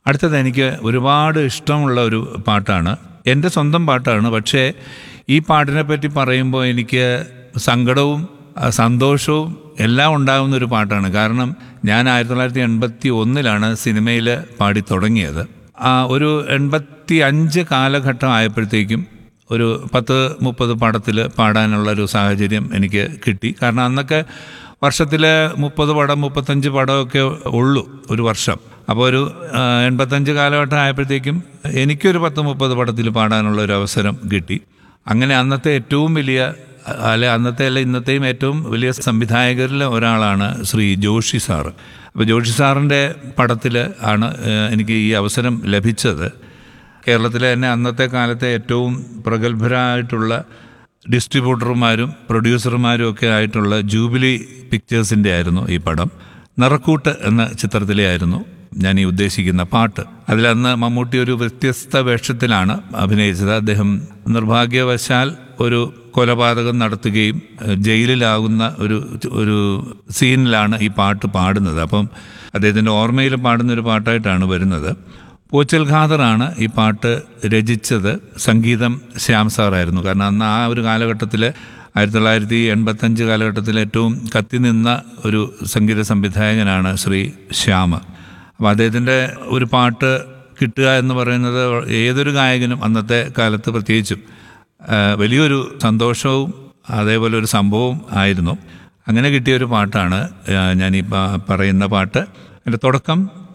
അടുത്തത് എനിക്ക് ഒരുപാട് ഇഷ്ടമുള്ള ഒരു പാട്ടാണ്. എൻ്റെ സ്വന്തം പാട്ടാണ്. പക്ഷേ ഈ പാട്ടിനെ പറ്റി പറയുമ്പോൾ എനിക്ക് സങ്കടവും സന്തോഷവും എല്ലാം ഉണ്ടാകുന്നൊരു പാട്ടാണ്. കാരണം ഞാൻ 1981 സിനിമയിൽ പാടി തുടങ്ങിയത്. ഒരു 85 കാലഘട്ടം ആയപ്പോഴത്തേക്കും ഒരു 10-30 പടത്തിൽ പാടാനുള്ളൊരു സാഹചര്യം എനിക്ക് കിട്ടി. കാരണം അന്നൊക്കെ വർഷത്തിൽ 30 പടം 35 പടമൊക്കെ ഉള്ളൂ ഒരു വർഷം. അപ്പോൾ ഒരു 85 കാലഘട്ടം ആയപ്പോഴത്തേക്കും എനിക്കൊരു 10-30 പടത്തിൽ പാടാനുള്ള ഒരു അവസരം കിട്ടി. അങ്ങനെ അന്നത്തെ ഏറ്റവും വലിയ ഇന്നത്തെയും ഏറ്റവും വലിയ സംവിധായകരിൽ ഒരാളാണ് ശ്രീ ജോഷി സാറ്. അപ്പോൾ ജോഷി സാറിൻ്റെ പടത്തിൽ ആണ് എനിക്ക് ഈ അവസരം ലഭിച്ചത്. കേരളത്തിലെ തന്നെ അന്നത്തെ കാലത്തെ ഏറ്റവും പ്രഗത്ഭരായിട്ടുള്ള ഡിസ്ട്രിബ്യൂട്ടർമാരും പ്രൊഡ്യൂസർമാരും ഒക്കെ ആയിട്ടുള്ള ജൂബിലി പിക്ചേഴ്സിൻ്റെ ആയിരുന്നു ഈ പടം. നിറക്കൂട്ട് എന്ന ചിത്രത്തിലെ ആയിരുന്നു ഞാൻ ഈ ഉദ്ദേശിക്കുന്ന പാട്ട്. അതിലന്ന് മമ്മൂട്ടി ഒരു വ്യത്യസ്ത വേഷത്തിലാണ് അഭിനയിച്ചത്. അദ്ദേഹം നിർഭാഗ്യവശാൽ ഒരു കൊലപാതകം നടത്തുകയും ജയിലിലാകുന്ന ഒരു സീനിലാണ് ഈ പാട്ട് പാടുന്നത്. അപ്പം അദ്ദേഹത്തിൻ്റെ ഓർമ്മയിൽ പാടുന്നൊരു പാട്ടായിട്ടാണ് വരുന്നത്. പോച്ചൽ ഖാദറാണ് ഈ പാട്ട് രചിച്ചത്. സംഗീതം ശ്യാം സാറായിരുന്നു. കാരണം അന്ന് ആ ഒരു കാലഘട്ടത്തിൽ 1985 കാലഘട്ടത്തിൽ ഏറ്റവും കത്തി നിന്ന ഒരു സംഗീത സംവിധായകനാണ് ശ്രീ ശ്യാം. അപ്പോൾ അദ്ദേഹത്തിൻ്റെ ഒരു പാട്ട് കിട്ടുക എന്ന് പറയുന്നത് ഏതൊരു ഗായകനും അന്നത്തെ കാലത്ത് പ്രത്യേകിച്ചും വലിയൊരു സന്തോഷവും അതേപോലെ ഒരു സംഭവവും ആയിരുന്നു. അങ്ങനെ കിട്ടിയൊരു പാട്ടാണ് ഞാൻ ഈ പറയുന്ന പാട്ട്. എൻ്റെ തുടക്കം